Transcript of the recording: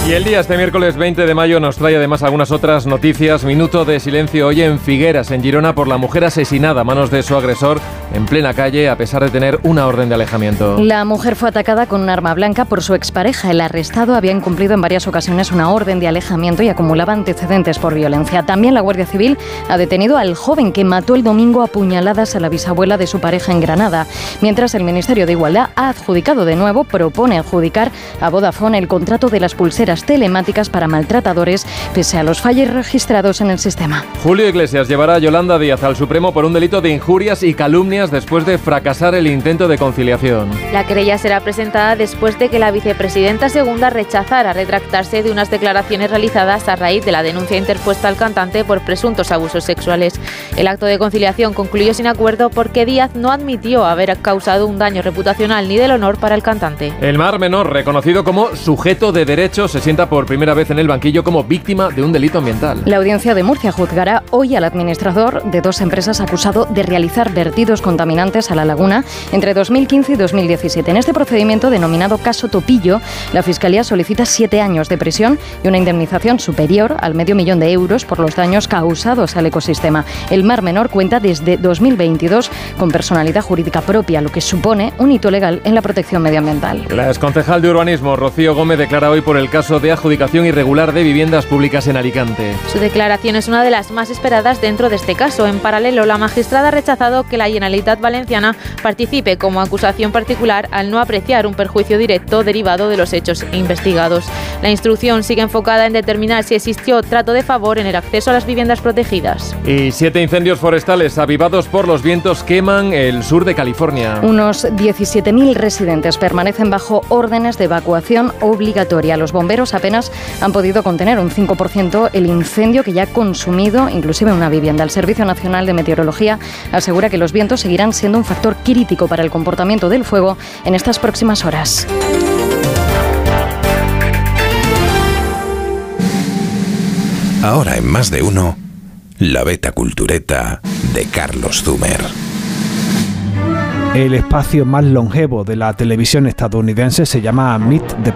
Y el día, este miércoles 20 de mayo, nos trae además algunas otras noticias. Minuto de silencio hoy en Figueras, en Girona, por la mujer asesinada a manos de su agresor en plena calle, a pesar de tener una orden de alejamiento. La mujer fue atacada con un arma blanca por su expareja. El arrestado había incumplido en varias ocasiones una orden de alejamiento y acumulaba antecedentes por violencia. También la Guardia Civil ha detenido al joven que mató el domingo a puñaladas a la bisabuela de su pareja en Granada. Mientras el Ministerio de Igualdad ha adjudicado de nuevo, propone adjudicar a Vodafone el contrato de las pulseras telemáticas para maltratadores, pese a los fallos registrados en el sistema. Julio Iglesias llevará a Yolanda Díaz al Supremo por un delito de injurias y calumnias después de fracasar el intento de conciliación. La querella será presentada después de que la vicepresidenta segunda rechazara retractarse de unas declaraciones realizadas a raíz de la denuncia interpuesta al cantante por presuntos abusos sexuales. El acto de conciliación concluyó sin acuerdo porque Díaz no admitió haber causado un daño reputacional ni del honor para el cantante. El Mar Menor, reconocido como sujeto de derecho, se sienta por primera vez en el banquillo como víctima de un delito ambiental. La Audiencia de Murcia juzgará hoy al administrador de dos empresas acusado de realizar vertidos contaminantes a la laguna entre 2015 y 2017. En este procedimiento, denominado caso Topillo, la Fiscalía solicita 7 años de prisión y una indemnización superior al $500.000 de euros por los daños causados al ecosistema. El Mar Menor cuenta desde 2022 con personalidad jurídica propia, lo que supone un hito legal en la protección medioambiental. La exconcejal de Urbanismo, Rocío Gómez, declara hoy por el caso de adjudicación irregular de viviendas públicas en Alicante. Su declaración es una de las más esperadas dentro de este caso. En paralelo, la magistrada ha rechazado que la Generalitat Valenciana participe como acusación particular al no apreciar un perjuicio directo derivado de los hechos investigados. La instrucción sigue enfocada en determinar si existió trato de favor en el acceso a las viviendas protegidas. Y 7 incendios forestales avivados por los vientos queman el sur de California. Unos 17.000 residentes permanecen bajo órdenes de evacuación obligatoria. Los bomberos apenas han podido contener un 5% el incendio que ya ha consumido inclusive una vivienda. El Servicio Nacional de Meteorología asegura que los vientos seguirán siendo un factor crítico para el comportamiento del fuego en estas próximas horas. Ahora en Más de Uno, la Beta Cultureta de Carlos Zumer. El espacio más longevo de la televisión estadounidense se llama Meet the